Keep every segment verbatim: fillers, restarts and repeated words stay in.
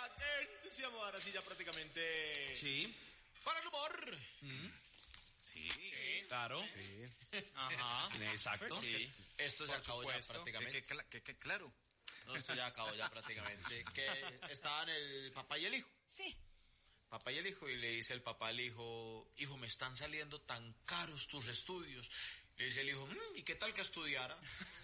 qué entusiasmo. Ahora sí, ya prácticamente. Sí. Para el humor. Mm. Sí. sí. Claro. Sí. Ajá. Exacto. Pues sí. Esto ya acabó ya prácticamente. Que, que, que, que, claro. No, esto ya acabó ya prácticamente. Que estaban el papá y el hijo. Sí. Papá y el hijo, y le dice el papá al hijo, hijo, me están saliendo tan caros tus estudios. Le dice el hijo, mmm, ¿y qué tal que estudiara?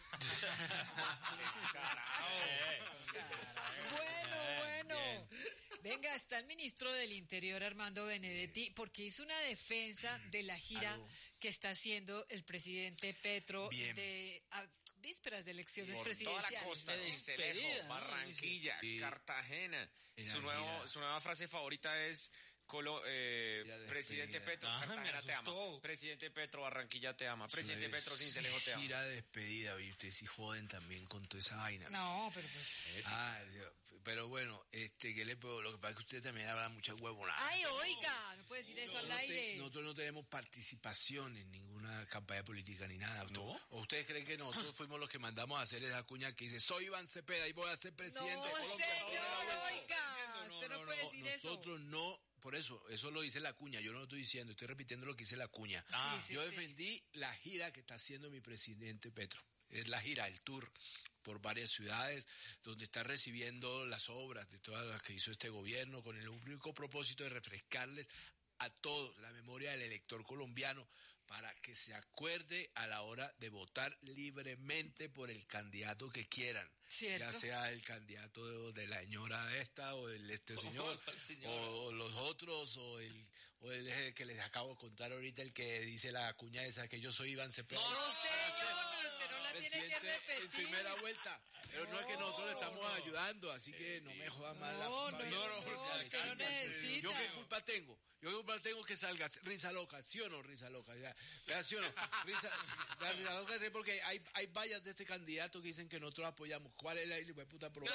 Bueno, bueno. Venga, está el ministro del Interior, Armando Benedetti, porque hizo una defensa de la gira Aló. que está haciendo el presidente Petro Bien. de a vísperas de elecciones Por presidenciales. toda la costa, De Cincelejo, despedida, ¿no? Barranquilla, Sí. Cartagena. En Su, la nuevo, gira. su nueva frase favorita es Colo, eh, Gira de presidente despedida. Petro, Ah, me Cartagena te ama. asustó. Presidente Petro, Barranquilla te ama. Presidente Eso es Petro, Cincelejo te ama. Gira de despedida, ¿viste? Ustedes sí joden también con toda esa vaina. No, pero pues... Ah, Dios. Pero bueno, este, ¿qué le puedo? Lo que pasa es que usted también habla mucha huevonada. Ay, oiga, no puede decir eso al No te- aire. nosotros no tenemos participación en ninguna campaña política ni nada. ¿No? ¿O ustedes creen que nosotros fuimos los que mandamos a hacer esa cuña que dice, soy Iván Cepeda y voy a ser presidente No, de Colombia? señor, oiga, No, usted no, no, puede no, decir eso. nosotros no, por eso, eso lo dice la cuña, yo no lo estoy diciendo, estoy repitiendo lo que dice la cuña. Ah. Sí, yo sí, sí. defendí la gira que está haciendo mi presidente Petro. Es la gira, el tour por varias ciudades, donde está recibiendo las obras de todas las que hizo este gobierno, con el único propósito de refrescarles a todos la memoria del elector colombiano, para que se acuerde a la hora de votar libremente por el candidato que quieran. ¿Cierto? Ya sea el candidato de, de la señora esta o el este señor, ¿cuál señora? o, o los otros, o el, o el que les acabo de contar ahorita, el que dice la cuña esa, que yo soy Iván Cepeda. No, señor, pero usted no la tiene que Presidente repetir. en primera vuelta. Pero no, es que nosotros le estamos ayudando, así que no me jodan más la... No, no, no, no, porque usted no necesita. ¿Yo qué culpa tengo? ¿Yo qué culpa tengo que salga risa loca? ¿Sí o no, risa loca? Ya, vea, ¿sí o no? Risa, la risa loca es porque hay, hay vallas de este candidato que dicen que nosotros apoyamos. ¿Cuál es la hijo de puta prueba?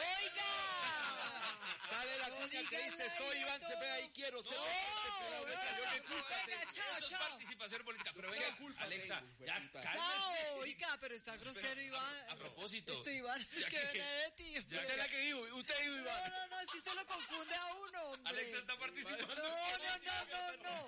¡Oiga! Sale la No cuña que diga dice, nada soy de Iván todo. Cepeda y quiero ser... No, presidente, pero yo qué culpa Oiga, tengo. chao, Eso es chao. participación política. Pero ¿Qué venga, culpa Alexa, tengo, ya puta? Chao, cálmese. oiga, pero está grosero, Pero, Iván. a- a propósito, Este Iván, es ya que que- Benedetti. ya pero- Usted es la que dijo, usted dijo No, Iván. no, no, es que usted lo confunde a uno, hombre. Alexa está participando. No, no, no, no, no.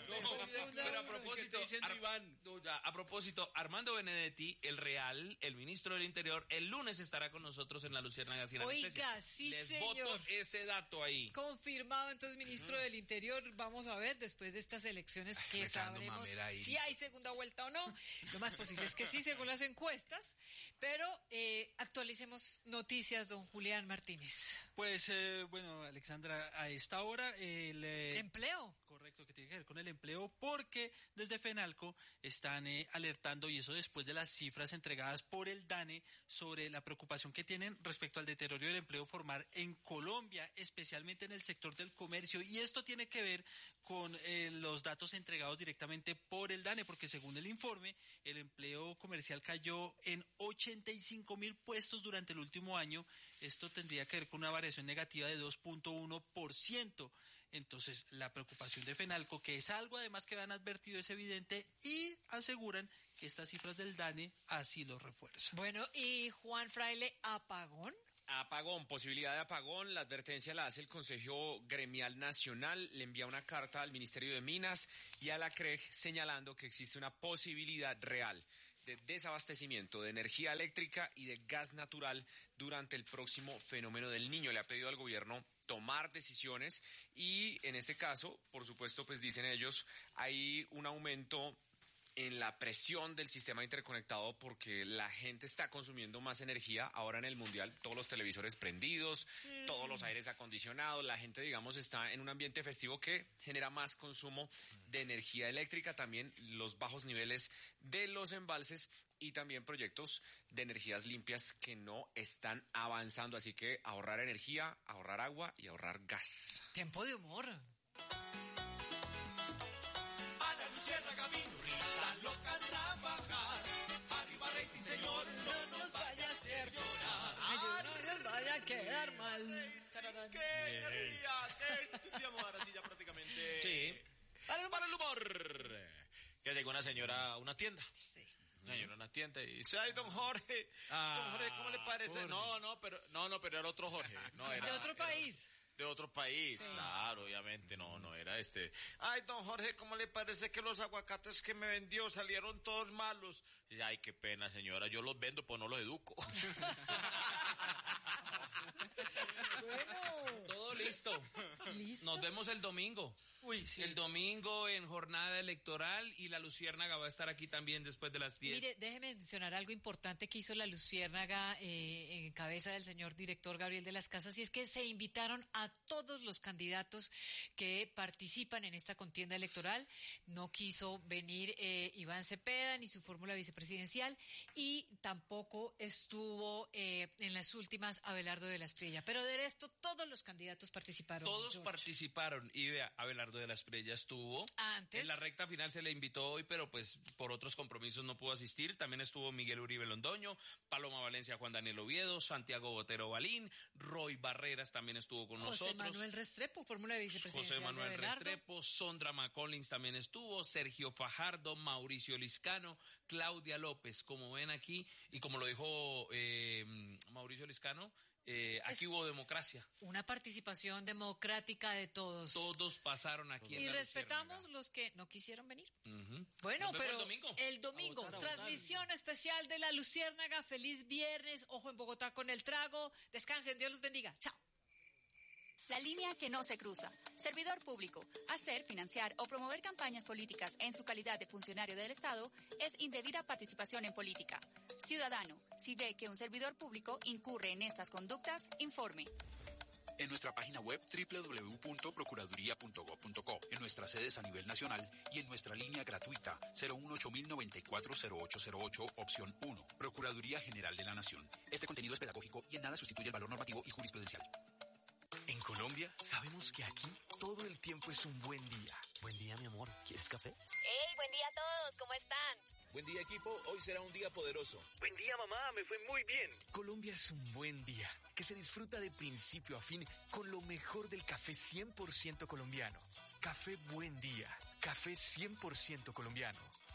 No, pero a propósito, ¿Qué está diciendo Ar- Iván? no, ya, a propósito, Armando Benedetti, el real, el ministro del Interior, el lunes estará con nosotros en la Luciérnaga Sin Oiga, Anestesia. sí, Les señor. voto ese dato ahí. Confirmado, entonces, ministro del Interior. Vamos a ver después de estas elecciones que sacando sabremos mamera ahí. si hay segunda vuelta o no. Lo más posible es que sí, según las encuestas. Pero eh, actualicemos noticias, don Julián Martínez. Pues, eh, bueno, Alexandra, a esta hora el... eh, Empleo. Correcto, que tiene que ver con el empleo, porque desde FENALCO están eh, alertando, y eso después de las cifras entregadas por el DANE, sobre la preocupación que tienen respecto al deterioro del empleo formal en Colombia, especialmente en el sector del comercio, y esto tiene que ver con eh, los datos entregados directamente por el DANE, porque según el informe, el empleo comercial cayó en ochenta y cinco mil puestos durante el último año. Esto tendría que ver con una variación negativa de dos punto uno por ciento. Entonces, la preocupación de FENALCO, que es algo además que han advertido, es evidente, y aseguran que estas cifras del DANE así lo refuerzan. Bueno, y Juan Fraile, apagón. Apagón, posibilidad de apagón. La advertencia la hace el Consejo Gremial Nacional. Le envía una carta al Ministerio de Minas y a la C R E G señalando que existe una posibilidad real de desabastecimiento de energía eléctrica y de gas natural durante el próximo fenómeno del Niño. Le ha pedido al gobierno tomar decisiones y en este caso, por supuesto, pues dicen ellos, hay un aumento en la presión del sistema interconectado porque la gente está consumiendo más energía ahora en el mundial, todos los televisores prendidos, mm. todos los aires acondicionados, la gente, digamos, está en un ambiente festivo que genera más consumo de energía eléctrica, también los bajos niveles de los embalses y también proyectos de energías limpias que no están avanzando, así que ahorrar energía, ahorrar agua y ahorrar gas. Tiempo de humor. Cierra camino, risa loca trabajar. Arriba rating, señor, no nos vaya a hacer llorar. Ay, no nos vaya a quedar mal. Tararán. ¡Qué energía! ¡Qué entusiasmo! Ahora sí, ya prácticamente... Sí. Para el humor. Para el humor. Que llegó una señora a una tienda. Sí. Una señora a una tienda y dice, ay, don Jorge, Ah, don Jorge, ¿cómo le parece? Jorge. No, no, pero, no, no, pero era otro Jorge. No, era, De otro era- país. de otro país. Sí. Claro, obviamente, no, no era este. Ay, don Jorge, ¿cómo le parece que los aguacates que me vendió salieron todos malos? Y, ay, qué pena, señora, yo los vendo, pues no los educo. Bueno, Todo listo. listo. Nos vemos el domingo. Uy, sí. El domingo en jornada electoral y la Luciérnaga va a estar aquí también después de las diez. Mire, déjeme mencionar algo importante que hizo la Luciérnaga eh, en cabeza del señor director Gabriel de las Casas, y es que se invitaron a todos los candidatos que participan en esta contienda electoral. No quiso venir eh, Iván Cepeda ni su fórmula vicepresidencial, y tampoco estuvo eh, en las últimas Abelardo de la Espriella. Pero de esto todos los candidatos participaron. Todos George. participaron y vea, Abelardo de la Espriella estuvo. Antes. En la recta final se le invitó hoy, pero pues por otros compromisos no pudo asistir. También estuvo Miguel Uribe Londoño, Paloma Valencia, Juan Daniel Oviedo, Santiago Botero Balín, Roy Barreras también estuvo con José nosotros. Manuel Restrepo, fórmula vicepresidencial José Manuel de Abelardo. Restrepo, Sondra McCollins también estuvo, Sergio Fajardo, Mauricio Liscano, Claudia López, como ven aquí, y como lo dijo eh, Mauricio Liscano, eh, aquí Es hubo democracia. Una participación democrática de todos. Todos pasaron aquí en Y la respetamos Luciérnaga. los que no quisieron venir. Ujú. Bueno, Nos vemos pero el domingo. el domingo, A votar, a votar. transmisión especial de la Luciérnaga. Feliz viernes. Ojo en Bogotá con el trago. Descansen, Dios los bendiga. Chao. La línea que no se cruza. Servidor público. Hacer, financiar o promover campañas políticas en su calidad de funcionario del Estado es indebida participación en política. Ciudadano, si ve que un servidor público incurre en estas conductas, informe. En nuestra página web doble u doble u doble u punto procuraduría punto gob punto co, en nuestras sedes a nivel nacional y en nuestra línea gratuita cero uno ocho mil noventa y cuatro cero ocho cero ocho, opción uno, Procuraduría General de la Nación. Este contenido es pedagógico y en nada sustituye el valor normativo y jurisprudencial. En Colombia sabemos que aquí todo el tiempo es un buen día. Buen día, mi amor. ¿Quieres café? ¡Hey! Buen día a todos, ¿cómo están? Buen día, equipo. Hoy será un día poderoso. Buen día, mamá. Me fue muy bien. Colombia es un buen día que se disfruta de principio a fin con lo mejor del café cien por ciento colombiano. Café Buen Día. Café cien por ciento colombiano.